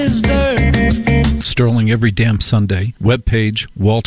Sterling every damn Sunday. Webpage,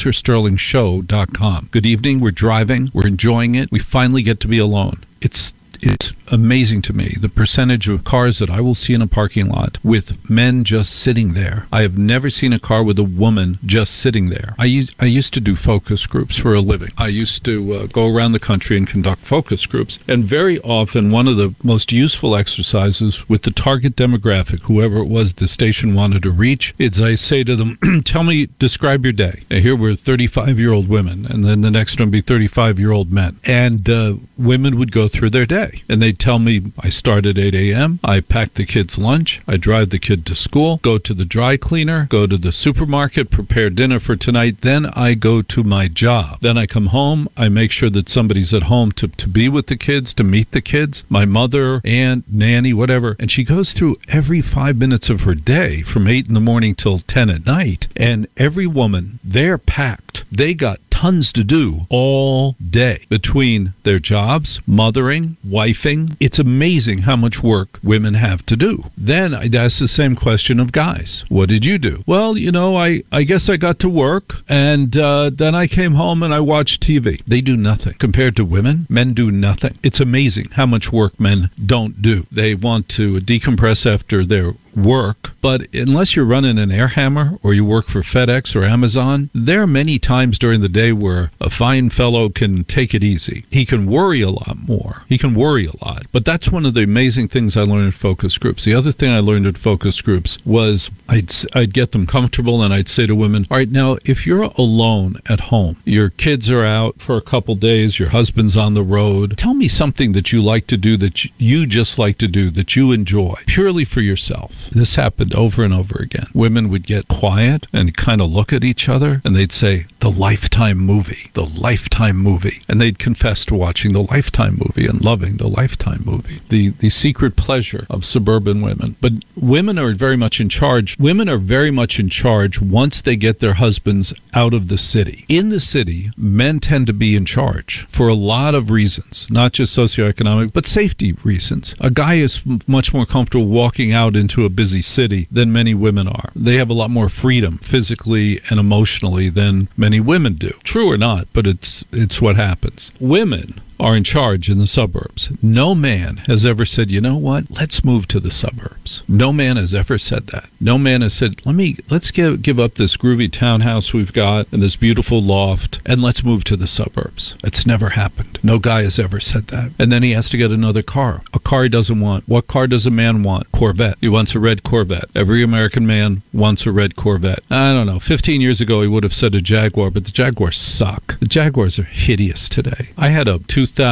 WalterSterlingShow.com. Good evening. We're driving. We're enjoying it. We finally get to be alone. It's amazing to me, the percentage of cars that I will see in a parking lot with men just sitting there. I have never seen a car with a woman just sitting there. I used to do focus groups for a living. I used to go around the country and conduct focus groups. And very often, one of the most useful exercises with the target demographic, whoever it was the station wanted to reach, is I say to them, describe your day. And here were 35-year-old women, and then the next one would be 35-year-old men. And women would go through their day. And they'd tell me, I start at 8 a.m., I pack the kids' lunch, I drive the kid to school, go to the dry cleaner, go to the supermarket, prepare dinner for tonight, then I go to my job. Then I come home, I make sure that somebody's at home to be with the kids, to meet the kids, my mother, aunt, nanny, whatever. And she goes through every 5 minutes of her day from 8 in the morning till 10 at night. And every woman, they're packed. They got tons to do all day between their jobs, mothering, wifing. It's amazing how much work women have to do. Then I'd ask the same question of guys. What did you do? Well, I guess I got to work, and then I came home and I watched TV. They do nothing. Compared to women, men do nothing. It's amazing how much work men don't do. They want to decompress after their work, but unless you're running an air hammer or you work for FedEx or Amazon, there are many times during the day where a fine fellow can take it easy. He can worry a lot more. He can worry a lot. But that's one of the amazing things I learned in focus groups. The other thing I learned in focus groups was I'd get them comfortable, and I'd say to women, all right, now, if you're alone at home, your kids are out for a couple days, your husband's on the road, tell me something that you like to do, that you just like to do, that you enjoy, purely for yourself. This happened over and over again. Women would get quiet and kind of look at each other, and they'd say, the Lifetime movie, the Lifetime movie. And they'd confess to watching the Lifetime movie and loving the Lifetime movie. The secret pleasure of suburban women. But women are very much in charge. Women are very much in charge once they get their husbands out of the city. In the city, men tend to be in charge for a lot of reasons, not just socioeconomic, but safety reasons. A guy is much more comfortable walking out into a busy city than many women are. They have a lot more freedom physically and emotionally than many women do. True or not, but it's what happens. Women are in charge in the suburbs. No man has ever said, you know what, let's move to the suburbs. No man has ever said that. No man has said, let's give up this groovy townhouse we've got and this beautiful loft, and let's move to the suburbs. It's never happened. No guy has ever said that. And then he has to get another car. A car he doesn't want. What car does a man want? Corvette. He wants a red Corvette. Every American man wants a red Corvette. I don't know. 15 years ago, he would have said a Jaguar, but the Jaguars suck. The Jaguars are hideous today. I had a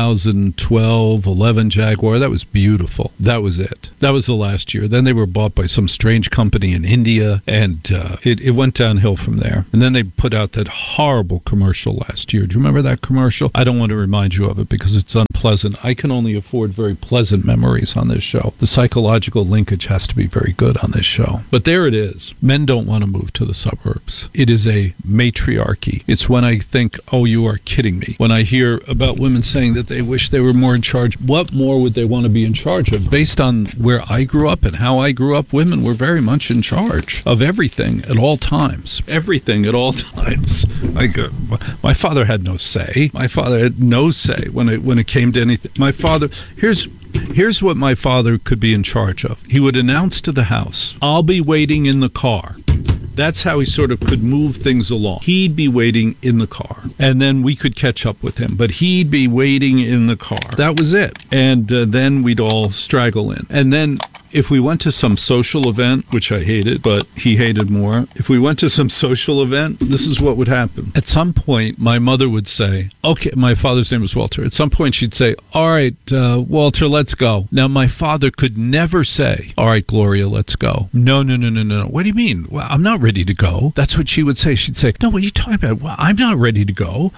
2012, 11 Jaguar. That was beautiful. That was it. That was the last year. Then they were bought by some strange company in India, and it went downhill from there. And then they put out that horrible commercial last year. Do you remember that commercial? I don't want to remind you of it because it's unpleasant. I can only afford very pleasant memories on this show. The psychological linkage has to be very good on this show. But there it is. Men don't want to move to the suburbs. It is a matriarchy. It's when I think, oh, you are kidding me. When I hear about women saying that they wish they were more in charge, what more would they want to be in charge of? Based on where I grew up and how I grew up, women were very much in charge of everything at all times. Everything at all times. My father had no say. My father had no say when it came to anything. My father, here's what my father could be in charge of. He would announce to the house, I'll be waiting in the car. That's how he sort of could move things along. He'd be waiting in the car, and then we could catch up with him, but he'd be waiting in the car. That was it. And then we'd all straggle in. And then if we went to some social event, which I hated, but he hated more, if we went to some social event, this is what would happen. At some point, my mother would say, okay, my father's name was Walter. At some point, she'd say, all right, Walter, let's go. Now, my father could never say, all right, Gloria, let's go. No. What do you mean? Well, I'm not ready to go. That's what she would say. She'd say, no, what are you talking about? Well, I'm not ready to go.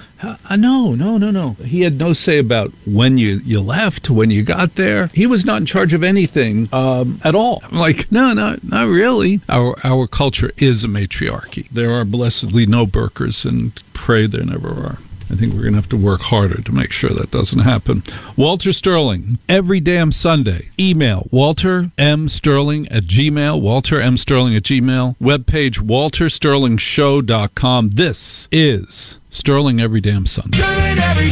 No. He had no say about when you left, when you got there. He was not in charge of anything at all. I'm like, no, not really. Our culture is a matriarchy. There are blessedly no Burkers, and pray there never are. I think we're going to have to work harder to make sure that doesn't happen. Walter Sterling, every damn Sunday. Email waltermsterling@gmail, waltermsterling@gmail. Webpage waltersterlingshow.com. This is Sterling every damn Sunday.